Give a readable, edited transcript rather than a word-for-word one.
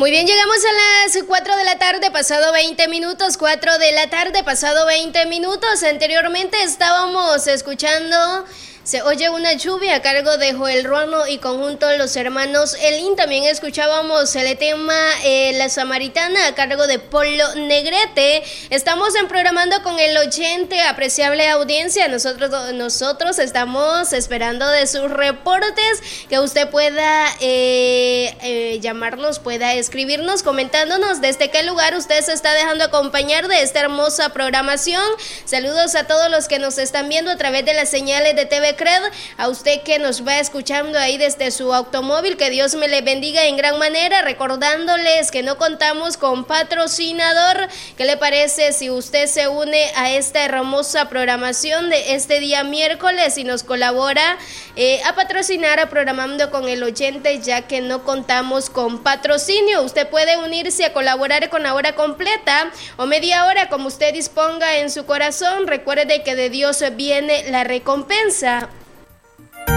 Muy bien, llegamos a las 4 de la tarde, pasado 20 minutos, 4 de la tarde, pasado 20 minutos. Anteriormente estábamos escuchando Se oye una lluvia a cargo de Joel Ruano y conjunto Los Hermanos Elín. También escuchábamos el tema La Samaritana a cargo de Polo Negrete. Estamos en Programando con el oyente, apreciable audiencia. Nosotros estamos esperando de sus reportes, que usted pueda llamarnos, pueda escribirnos comentándonos desde qué lugar usted se está dejando acompañar de esta hermosa programación. Saludos a todos los que nos están viendo a través de las señales de TV Cred, a usted que nos va escuchando ahí desde su automóvil, que Dios me le bendiga en gran manera, recordándoles que no contamos con patrocinador. ¿Qué le parece si usted se une a esta hermosa programación de este día miércoles y nos colabora a patrocinar a Programando con el oyente, ya que no contamos con patrocinio? Usted puede unirse a colaborar con la hora completa o media hora, como usted disponga en su corazón. Recuerde que de Dios viene la recompensa.